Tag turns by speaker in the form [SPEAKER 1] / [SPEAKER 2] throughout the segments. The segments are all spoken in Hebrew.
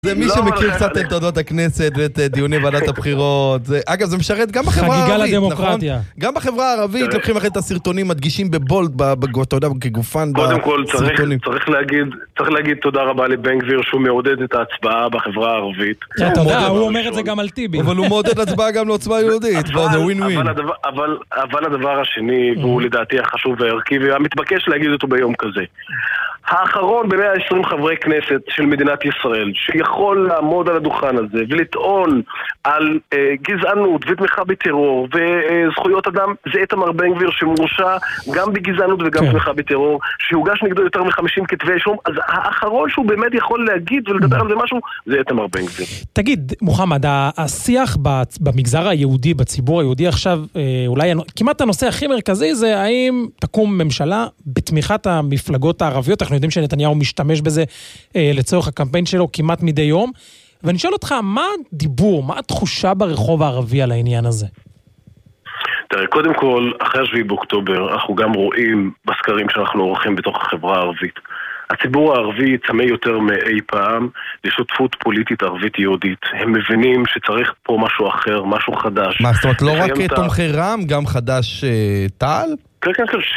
[SPEAKER 1] זה מי שמכיר קצת את תולדות הכנסת ואת דיוני ועדת הבחירות. אגב, זה משרת גם בחברה הערבית, נכון? גם בחברה הערבית לוקחים לכם את הסרטונים, מדגישים בבולד, אתה יודע, כגופן בסרטונים.
[SPEAKER 2] קודם כל, צריך להגיד תודה רבה לבן גביר שהוא מעודד את ההצבעה בחברה הערבית.
[SPEAKER 3] אתה יודע, הוא אומר את זה גם על טיבי.
[SPEAKER 1] אבל הוא מעודד הצבעה גם לעוצמה יהודית, זה ווין ווין.
[SPEAKER 2] אבל הדבר השני, והוא לדעתי החשוב והערכי, והמתבקש להגיד אותו ביום כזה. האחרון ב-120 חברי כנסת של מדינת ישראל שיכול לעמוד על הדוכן הזה ולטעון על גזענות ותמיכה בטרור וזכויות אדם זה איתמר בן גביר שמורשע גם בגזענות וגם תמיכה בטרור, שהוגש נגדו יותר מ-50 כתבי אישום. אז האחרון שהוא באמת יכול להגיד ולדבר על זה משהו זה איתמר בן גביר.
[SPEAKER 3] תגיד, מוחמד, השיח במגזר היהודי, בציבור היהודי עכשיו, אולי כמעט הנושא הכי מרכזי זה האם תקום ממשלה בתמיכת המפלגות הערביות. אנחנו יודעים שנתניהו משתמש בזה לצורך הקמפיין שלו כמעט מדי יום, ואני שואל אותך, מה הדיבור, מה התחושה ברחוב הערבי על העניין הזה?
[SPEAKER 2] תראה, קודם כל, אחרי 7 באוקטובר, אנחנו גם רואים בסקרים שאנחנו עורכים בתוך החברה הערבית. הציבור הערבי צמא יותר מאי פעם לשותפות פוליטית ערבית יהודית. הם מבינים שצריך פה משהו אחר, משהו חדש.
[SPEAKER 1] מה, זאת אומרת, לא רק תומכי רע"מ, גם חדש תע"ל?
[SPEAKER 2] כן,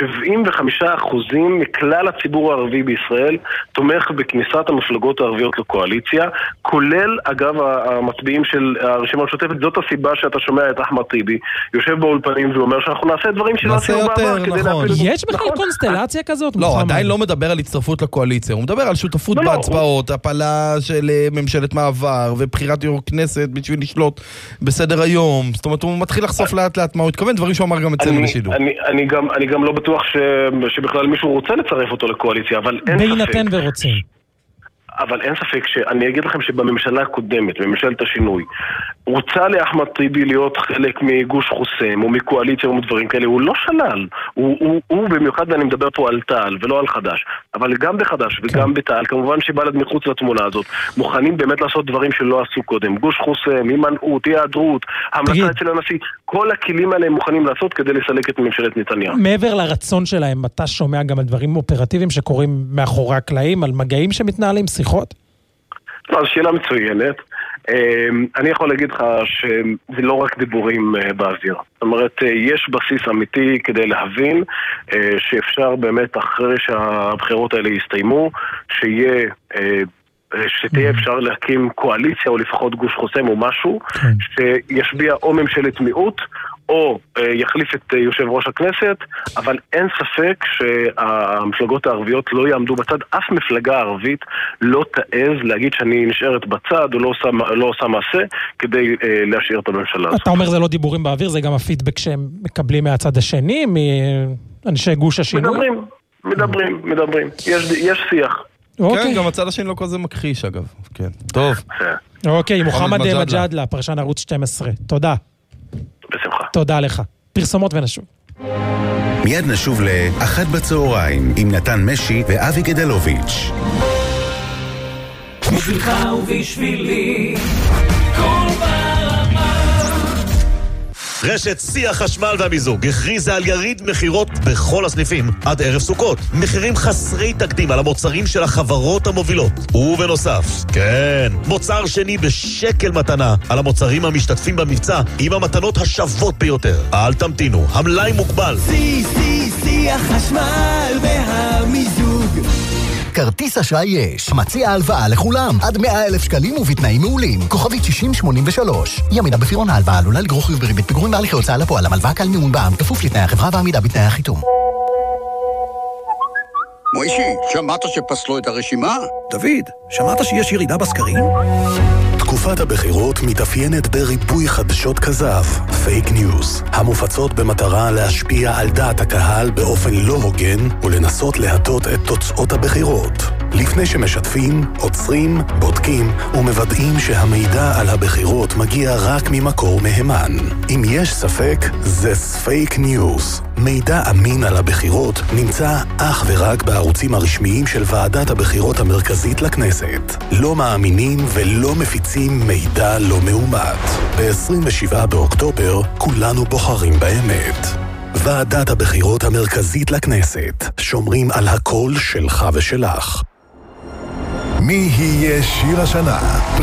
[SPEAKER 2] 75% מכלל הציבור הערבי בישראל תומך בכניסת המפלגות הערביות לקואליציה, כולל אגב המצביעים של הרשימה המשותפת. זאת הסיבה שאתה שומע את אחמד טיבי יושב באולפנים ואומר שאנחנו נעשה דברים
[SPEAKER 1] נעשה יותר, נכון.
[SPEAKER 3] יש בכלל קונסטלציה כזאת?
[SPEAKER 1] לא, עדיין לא מדבר על הצטרפות לקואליציה, הוא מדבר על שותפות בהצבעות, הפלה של ממשלת מעבר ובחירת יו"ר כנסת בשביל לשלוט בסדר היום. זאת אומרת, הוא מתחיל לחשוף לאט לאט מה הוא התכוון, דברים שהוא אמר גם אצלנו בשידור.
[SPEAKER 2] אני גם לא בטוח שבכלל מישהו רוצה לצרף אותו לקואליציה, אבל אין ספק.
[SPEAKER 3] בהינתן ורוצים.
[SPEAKER 2] אבל אין ספק שאני אגיד לכם שבממשלה הקודמת, בממשלת השינוי, רוצה לאחמד טיבי להיות חלק מגוש חוסם או מקואליציה או מדברים כאלה, הוא לא שלל. הוא במיוחד, ואני מדבר פה על תע"ל ולא על חדש, אבל גם בחדש וגם בתע"ל, כמובן שבל"ד מחוץ לתמונה הזאת, מוכנים באמת לעשות דברים שלא עשו קודם. גוש חוסם, הימנעות, היעדרות, המלצה אצל הנשיא, כל הכלים האלה הם מוכנים לעשות כדי לסלק את ממשלת נתניהו.
[SPEAKER 3] מעבר לרצון שלהם, אתה שומע גם על דברים אופרטיביים שקורים מאחורי הקלעים, על מגעים שמתנהלים, שיחות?
[SPEAKER 2] אז שאלה מצוינת. אני יכול להגיד לך שזה לא רק דיבורים באוויר. זאת אומרת, יש בסיס אמיתי כדי להבין שאפשר באמת אחרי שהבחירות האלה יסתיימו, שתהיה אפשר להקים קואליציה או לפחות גוש חוסם או משהו שישביע או ממשלת מיעוט או יחליף את יושב ראש הכנסת, אבל אין ספק שהמפלגות הערביות לא יעמדו בצד. אף מפלגה ערבית לא תעז להגיד שאני נשארת בצד או לא עושה מעשה כדי להשאיר את הממשלה הזאת.
[SPEAKER 3] אתה אומר זה לא דיבורים באוויר, זה גם הפידבק שהם מקבלים מהצד השני, מאנשי גוש השינוי?
[SPEAKER 2] מדברים. יש שיח.
[SPEAKER 1] כן, גם הצד השני לא כזה מכחיש אגב. כן, טוב.
[SPEAKER 3] אוקיי, מוחמד מג'אדלה, פרשן ערוץ 12. תודה.
[SPEAKER 2] בשמחה.
[SPEAKER 3] תודה לך. פרסומות ונשוב.
[SPEAKER 4] מיד נשוב ל-1 בצהריים עם נתן משי ואבי גדלוביץ'.
[SPEAKER 5] בשבילך ובשבילי כל ברמה.
[SPEAKER 6] רשת שיא החשמל והמיזוג הכריזה על יריד מחירות בכל הסניפים עד ערב סוכות. מחירים חסרי תקדים על המוצרים של החברות המובילות. ובנוסף, כן, מוצר שני בשקל מתנה על המוצרים המשתתפים במבצע עם המתנות השוות ביותר. אל תמתינו, המלאי מוגבל.
[SPEAKER 5] שיא החשמל והמיזוג.
[SPEAKER 7] כרטיס אשראי יש. מציע הלוואה לכולם. עד 100,000 שקלים ובתנאים מעולים. כוכבית 6083. ימינה בפירעון ההלוואה עלולה לגרור חיוב בריבית פיגורים בהליכי הוצאה לפועל. הלוואה קל מימון בע"מ כפוף לתנאי החברה ועמידה בתנאי החיתום.
[SPEAKER 8] מוישי, שמעת שפסלו את הרשימה?
[SPEAKER 9] דוד, שמעת שיש ירידה בסקרים?
[SPEAKER 10] תקופת הבחירות מתאפיינת בריבוי חדשות כזב, פייק ניוז, המופצות במטרה להשפיע על דעת הקהל באופן לא הוגן ולנסות להטות את תוצאות הבחירות. לפני שמשתפים, עוצרים, בודקים ומוודאים שהמידע על הבחירות מגיע רק ממקור מהימן. אם יש ספק, זה פייק ניוז. מידע אמין על הבחירות נמצא אך ורק בערוצים הרשמיים של ועדת הבחירות המרכזית לכנסת. לא מאמינים ולא מפיצים מידע לא מאומת. ב-27 באוקטובר כולנו בוחרים באמת. ועדת הבחירות המרכזית לכנסת. שומרים על הקול שלך ושלך. מי יהיה שיר השנה?